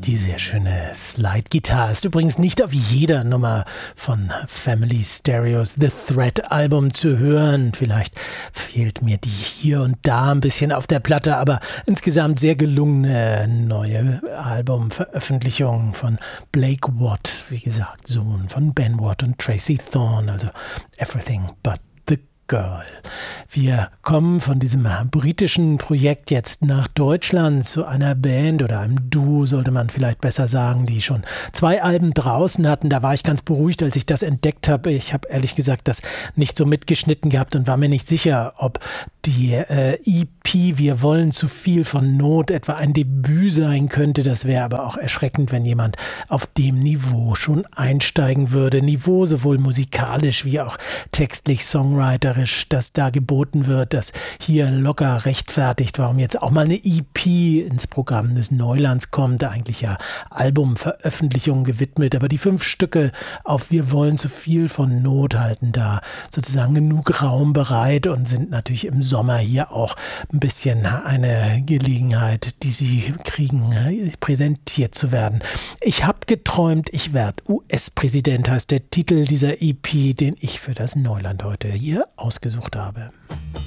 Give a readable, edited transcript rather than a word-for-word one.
Die sehr schöne Slide-Gitarre ist übrigens nicht auf jeder Nummer von Family Stereos The Thread-Album zu hören. Vielleicht fehlt mir die hier und da ein bisschen auf der Platte, aber insgesamt sehr gelungene neue Albumveröffentlichung von Blake Watt, wie gesagt, Sohn von Ben Watt und Tracy Thorn, also Everything But the Girl. Wir kommen von diesem britischen Projekt jetzt nach Deutschland zu einer Band oder einem Duo, sollte man vielleicht besser sagen, die schon 2 Alben draußen hatten. Da war ich ganz beruhigt, als ich das entdeckt habe. Ich habe ehrlich gesagt das nicht so mitgeschnitten gehabt und war mir nicht sicher, ob die EP Wir wollen zu viel von Not etwa ein Debüt sein könnte. Das wäre aber auch erschreckend, wenn jemand auf dem Niveau schon einsteigen würde. Niveau sowohl musikalisch wie auch textlich, songwriterisch, das da geboten wird, das hier locker rechtfertigt, warum jetzt auch mal eine EP ins Programm des Neulands kommt, eigentlich ja Albumveröffentlichungen gewidmet. Aber die 5 Stücke auf Wir wollen zu viel von Not halten da sozusagen genug Raum bereit und sind natürlich im Sommer hier auch ein bisschen eine Gelegenheit, die sie kriegen, präsentiert zu werden. Ich habe geträumt, ich werde US-Präsident, heißt der Titel dieser EP, den ich für das Neuland heute hier ausgesucht habe.